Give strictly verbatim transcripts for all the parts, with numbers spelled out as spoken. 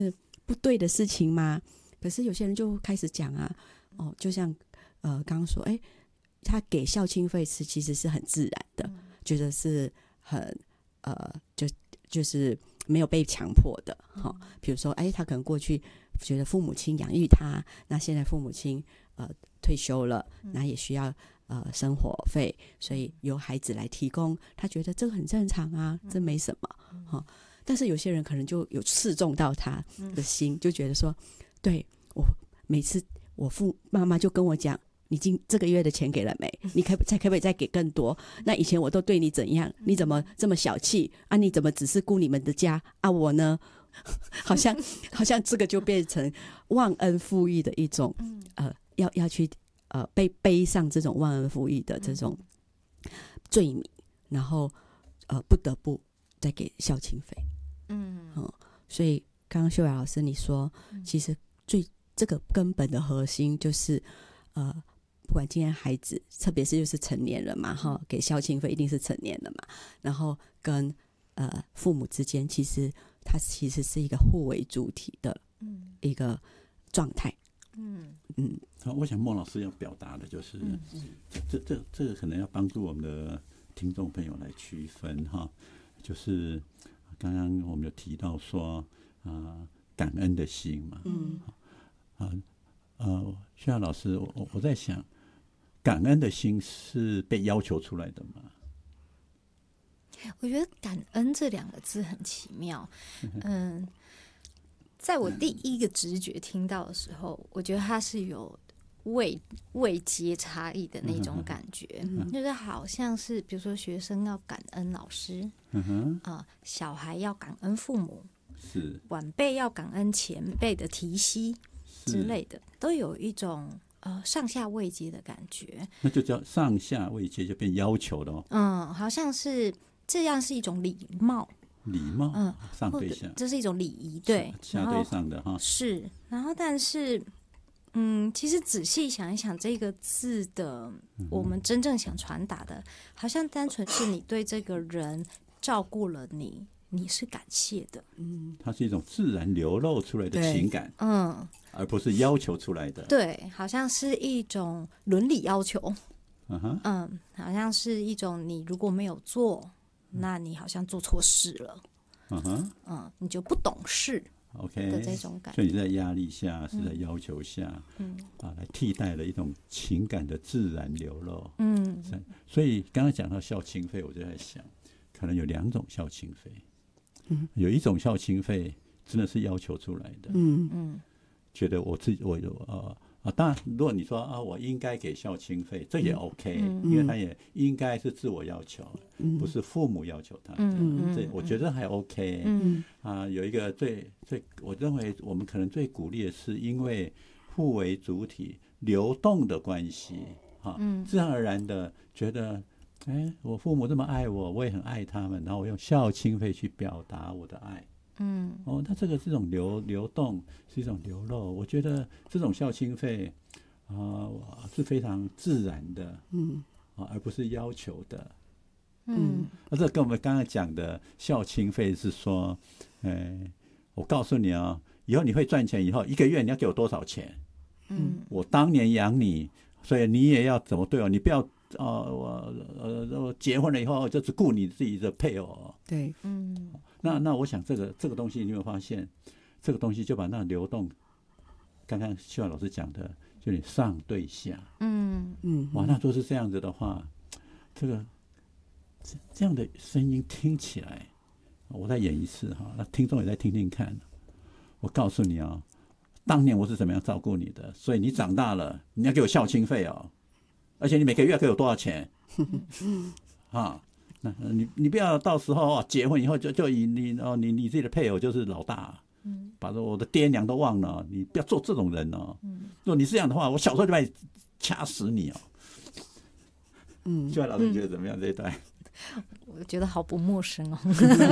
不对的事情吗？可是有些人就开始讲啊，哦，就像呃刚刚说，哎，他给孝亲费是其实是很自然的，嗯、觉得是很呃就就是没有被强迫的哈、哦。比如说，哎，他可能过去觉得父母亲养育他，那现在父母亲呃退休了，那也需要呃生活费，所以由孩子来提供，他觉得这个很正常啊，这没什么哈、哦。但是有些人可能就有刺中到他的心，就觉得说，对，我每次我父妈妈就跟我讲，你今这个月的钱给了没？你可再可不可以再给更多？那以前我都对你怎样？你怎么这么小气啊？你怎么只是顾你们的家啊？我呢？好像好像这个就变成忘恩负义的一种，呃，要要去呃被背上这种忘恩负义的这种罪名，然后呃不得不再给孝亲费。嗯，嗯，所以刚刚秀雅老师你说，其实最这个根本的核心就是呃。不管今天孩子，特别是就是成年人嘛，哈，给孝亲费一定是成年人嘛。然后跟呃父母之间，其实它其实是一个互为主体的一个状态。嗯嗯。 好，我想孟老师要表达的就是，嗯嗯、这这这个可能要帮助我们的听众朋友来区分哈，就是刚刚我们有提到说啊、呃，感恩的心嘛，嗯啊呃，薛老师，我我在想。感恩的心是被要求出来的吗？ 我觉得感恩这两个字很奇妙。嗯，在我第一个直觉听到的时候，我觉得它是有位位阶差异的那种感觉，嗯、就是好像是比如说学生要感恩老师，嗯呃、小孩要感恩父母， 是晚辈要感恩前辈的提携之类的，都有一种。呃，上下位阶的感觉， 那就叫上下位阶，就变要求了哦。 嗯，好像是这样，是一种礼貌， 礼貌，嗯，上对下， 这是一种礼仪，对， 下对上的哈。 是，然后但是，嗯，其实仔细想一想，这个字的，嗯、我们真正想传达的，好像单纯是你对这个人照顾了你。你是感谢的， 嗯，它是一种自然流露出来的情感， 嗯， 而不是要求出来的， 对，好像是一种伦理要求， 嗯哼， 嗯，好像是一种你如果没有做，那你好像做错事了，嗯哼，嗯，你就不懂事 ，OK 的这种感觉， 所以你在压力下，是在要求下，嗯，啊，来替代了一种情感的自然流露，嗯，所以刚刚讲到孝亲费，我就在想，可能有两种孝亲费。有一种孝亲费真的是要求出来的，嗯嗯，觉得我自己我有呃啊，当然如果你说啊，我应该给孝亲费，这也 OK，嗯、因为他也应该是自我要求，嗯、不是父母要求他的，嗯、这我觉得还 OK，嗯啊，有一个最最我认为我们可能最鼓励的是，因为互为主体流动的关系，哈、啊，嗯、自然而然的觉得。哎，我父母这么爱我，我也很爱他们，然后我用孝亲费去表达我的爱。嗯，哦，那这个这种流流动是一种流露，我觉得这种孝亲费啊、呃、是非常自然的，嗯，啊，而不是要求的。嗯，那这跟我们刚刚讲的孝亲费是说，哎，我告诉你啊，以后你会赚钱，以后一个月你要给我多少钱？嗯，我当年养你，所以你也要怎么对我，你不要。哦，我呃，结婚了以后就只顾你自己的配偶。 对， 嗯，那那我想这个这个东西，你有没有发现，这个东西就把那流动，刚刚秀雅老师讲的，就你上对下，嗯嗯，哇，那若是这样子的话，这个这样的声音听起来，我再演一次哈，那听众也再听听看。我告诉你啊，当年我是怎么样照顾你的，所以你长大了，你要给我孝亲费哦。而且你每个月给我多少钱？啊，那你你不要到时候、哦、结婚以后就就以你哦你你自己的配偶就是老大，嗯，把我的爹娘都忘了，你不要做这种人哦。嗯，如果你是这样的话，我小时候就把你掐死你哦。嗯，秀雅老师觉得怎么样这一段？ 我觉得好不陌生哦。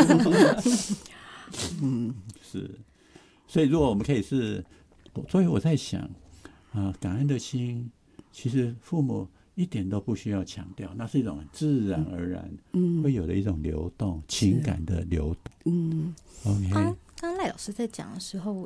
嗯，是，所以如果我们可以是，所以我在想啊，感恩的心，其实父母。一点都不需要强调，那是一种很自然而然、嗯、会有的一种流动，情感的流动。嗯 ，OK。 刚刚赖老师在讲的时候，我